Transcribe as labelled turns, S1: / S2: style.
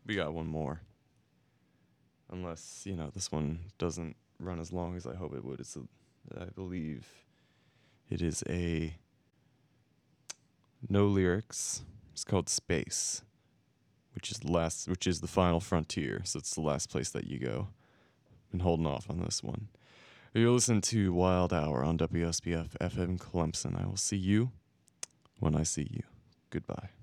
S1: We got one more. Unless, this one doesn't run as long as I hope it would. I believe it is a no lyrics. It's called Space, which is the final frontier. So it's the last place that you go. Been holding off on this one. You're listening to Wild Hour on WSBF FM Clemson. I will see you when I see you. Goodbye.